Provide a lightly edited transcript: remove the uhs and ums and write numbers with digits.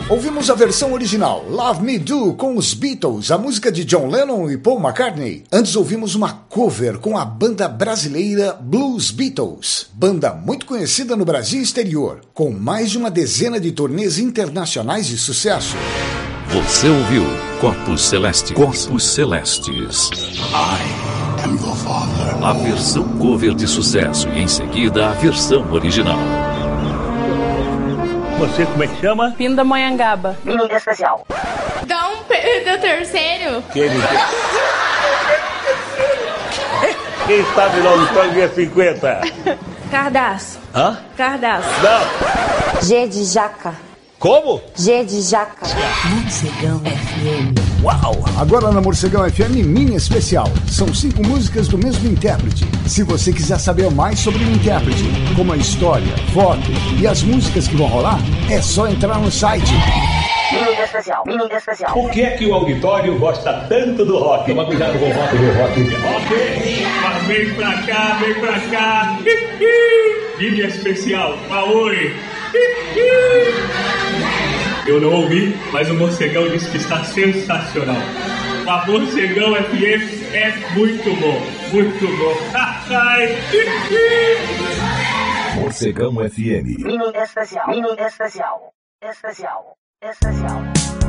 Ouvimos a versão original, Love Me Do, com os Beatles, a música de John Lennon e Paul McCartney. Antes ouvimos uma cover com a banda brasileira Blues Beatles, banda muito conhecida no Brasil e exterior, com mais de uma dezena de turnês internacionais de sucesso. Você ouviu Corpos Celestes. Corpos Celestes. I am your father. A versão cover de sucesso e em seguida a versão original. Você como é que chama? Pindamonhangaba. Menina especial. Dá um do terceiro. Quem sabe no auditório ganha 50? Cardaço. Hã? Cardaço. Não. G de jaca. Como? G de jaca. Morcegão FM. Uau! Agora na Morcegão FM Mini Especial. São 5 músicas do mesmo intérprete. Se você quiser saber mais sobre o intérprete, como a história, foto e as músicas que vão rolar, é só entrar no site. Menina especial. Menina especial. Por que é que o auditório gosta tanto do rock? Toma cuidado com o voto do rock. Ok, mas vem pra cá, vem pra cá. Mídia especial, Maui. Eu não ouvi, mas o Morcegão disse que está sensacional. A Morcegão FM é muito bom, muito bom. Morcegão FM. Menina especial. Menina especial. Especial. Especial.